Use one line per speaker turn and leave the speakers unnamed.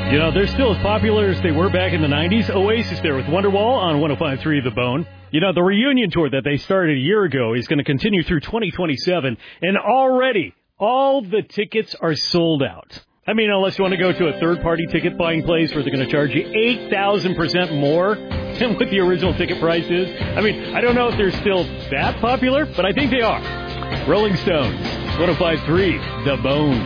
You know, they're still as popular as they were back in the 90s. Oasis there with Wonderwall on 105.3 The Bone. You know, the reunion tour that they started a year ago is going to continue through 2027, and already all the tickets are sold out. I mean, unless you want to go to a third-party ticket buying place where they're going to charge you 8,000% more than what the original ticket price is. I mean, I don't know if they're still that popular, but I think they are. Rolling Stones, 105.3 The Bone.